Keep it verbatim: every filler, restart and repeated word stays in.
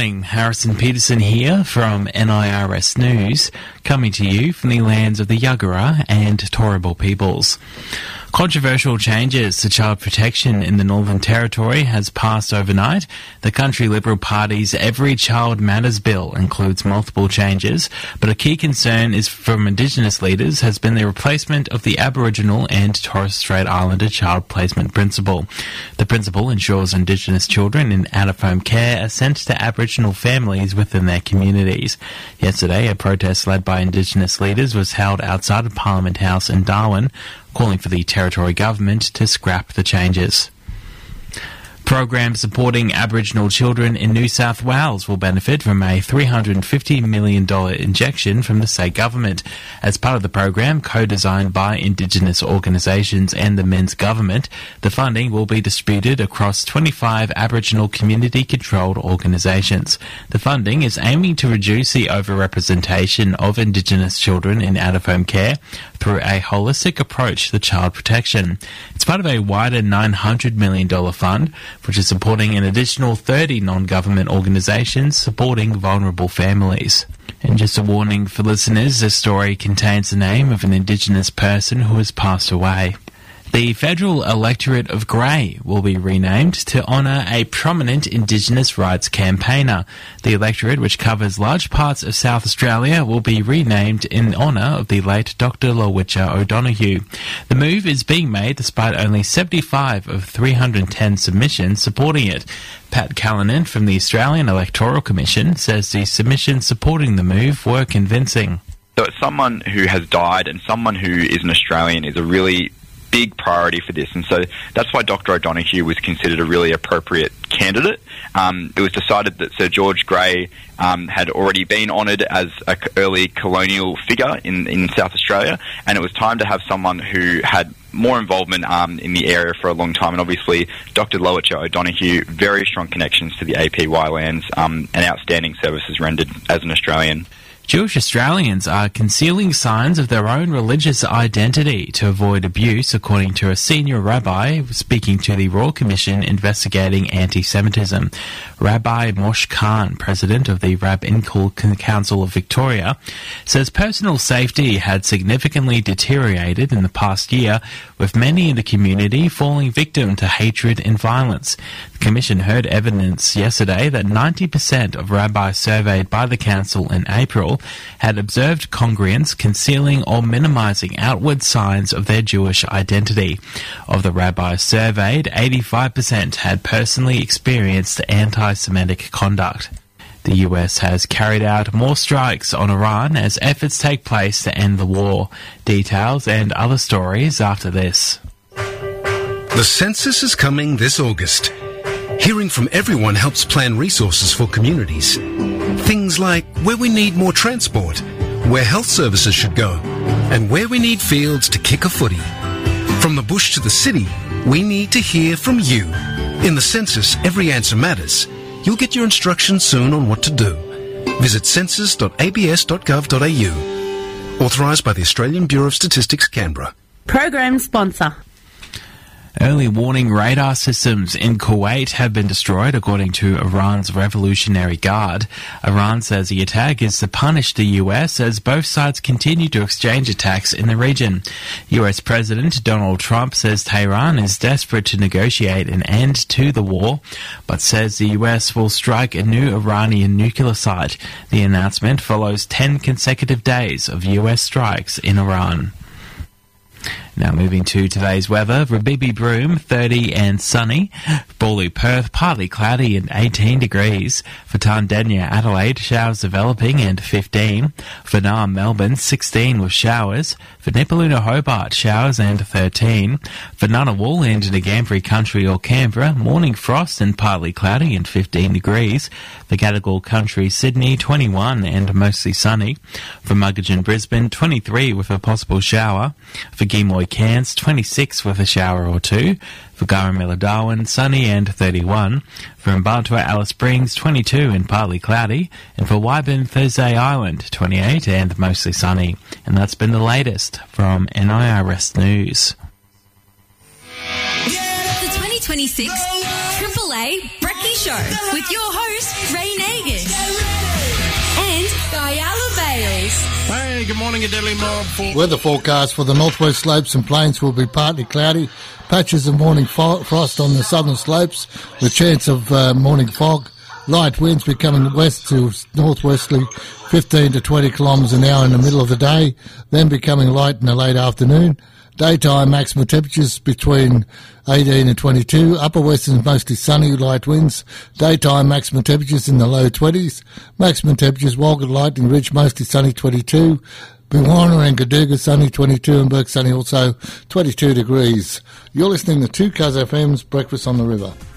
morning, Harrison Peterson here from N I R S News, coming to you from the lands of the Yagara and Turrbal peoples. Controversial changes to child protection in the Northern Territory has passed overnight. The country Liberal Party's Every Child Matters bill includes multiple changes, but a key concern is from Indigenous leaders has been the replacement of the Aboriginal and Torres Strait Islander child placement principle. The principle ensures Indigenous children in out-of-home care are sent to Aboriginal families within their communities. Yesterday, a protest led by Indigenous leaders was held outside of Parliament House in Darwin, calling for the Territory government to scrap the changes. Programs supporting Aboriginal children in New South Wales will benefit from a three hundred fifty million dollars injection from the state government. As part of the program, co-designed by Indigenous organisations and the Men's Government, the funding will be distributed across twenty-five Aboriginal community-controlled organisations. The funding is aiming to reduce the overrepresentation of Indigenous children in out-of-home care through a holistic approach to child protection. It's part of a wider nine hundred million dollars fund, which is supporting an additional thirty non-government organisations supporting vulnerable families. And just a warning for listeners, this story contains the name of an Indigenous person who has passed away. The Federal Electorate of Grey will be renamed to honour a prominent Indigenous rights campaigner. The electorate, which covers large parts of South Australia, will be renamed in honour of the late Doctor Lowitja O'Donoghue. The move is being made despite only seventy-five of three hundred ten submissions supporting it. Pat Callanan from the Australian Electoral Commission says the submissions supporting the move were convincing. So it's someone who has died and someone who is an Australian is a really big priority for this, and so that's why Doctor O'Donoghue was considered a really appropriate candidate. Um, it was decided that Sir George Grey um, had already been honoured as an early colonial figure in, in South Australia, and it was time to have someone who had more involvement um, in the area for a long time, and obviously Doctor Lowitja O'Donoghue, very strong connections to the A P Y lands um, and outstanding services rendered as an Australian. Jewish Australians are concealing signs of their own religious identity to avoid abuse, according to a senior rabbi speaking to the Royal Commission investigating anti-Semitism. Rabbi Moshe Khan, president of the Rabbinical Council of Victoria, says personal safety had significantly deteriorated in the past year, with many in the community falling victim to hatred and violence. The Commission heard evidence yesterday that ninety percent of rabbis surveyed by the Council in April had observed congregants concealing or minimising outward signs of their Jewish identity. Of the rabbis surveyed, eighty-five percent had personally experienced anti-Semitic conduct. The U S has carried out more strikes on Iran as efforts take place to end the war. Details and other stories after this. The census is coming this August. Hearing from everyone helps plan resources for communities. Things like where we need more transport, where health services should go, and where we need fields to kick a footy. From the bush to the city, we need to hear from you. In the census, every answer matters. You'll get your instructions soon on what to do. Visit census dot a b s dot gov dot a u. Authorised by the Australian Bureau of Statistics, Canberra. Program sponsor. Early warning radar systems in Kuwait have been destroyed, according to Iran's Revolutionary Guard. Iran says the attack is to punish the U S as both sides continue to exchange attacks in the region. U S President Donald Trump says Tehran is desperate to negotiate an end to the war, but says the U S will strike a new Iranian nuclear site. The announcement follows ten consecutive days of U S strikes in Iran. Now moving to today's weather, Rabibi Broome, thirty and sunny. Bawley Perth, partly cloudy and eighteen degrees. For Tandenya Adelaide, showers developing and fifteen. For Naarm Melbourne, sixteen with showers. For Nipaluna Hobart, showers and thirteen. For Ngunnawal and Ngambri Country or Canberra, morning frost and partly cloudy and fifteen degrees. For Gadigal Country Sydney, twenty-one and mostly sunny. For Muggeridge Brisbane, twenty-three with a possible shower. For Geemoy Cairns, twenty-six with a shower or two. For Garramilla Darwin, sunny and thirty-one. For Mbartua Alice Springs, twenty-two and partly cloudy. And for Wyburn Thursday Island, twenty-eight and mostly sunny. And that's been the latest from N I R S News. The twenty twenty-six Triple A Brekkie Show with your host, Ray Nagan. Guyala Vales. Hey, good morning, Adelie Mob. For- Weather forecast for the northwest slopes and plains will be partly cloudy. Patches of morning fo- frost on the southern slopes, with chance of uh, morning fog. Light winds becoming west to northwesterly, fifteen to twenty kilometres an hour in the middle of the day, then becoming light in the late afternoon. Daytime maximum temperatures between eighteen and twenty-two. Upper western mostly sunny, light winds. Daytime maximum temperatures in the low twenties. Maximum temperatures Walgett, Lightning Ridge mostly sunny, twenty-two. Biwana and Gaduga sunny, twenty-two, and Burke sunny also twenty-two degrees. You're listening to two Cuz F M's Breakfast on the River.